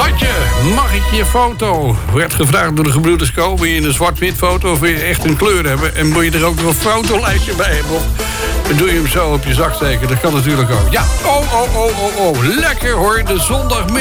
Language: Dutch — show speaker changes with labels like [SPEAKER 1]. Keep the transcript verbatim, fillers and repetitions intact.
[SPEAKER 1] Schatje, mag ik je foto? Werd gevraagd door de gebroeders Ko. Wil je een zwart-wit foto of wil je echt een kleur hebben? En moet je er ook nog een fotolijstje bij hebben? Dan doe je hem zo op je zak steken. Dat kan natuurlijk ook. Ja, oh, oh, oh, oh, oh. Lekker hoor, de zondagmiddag.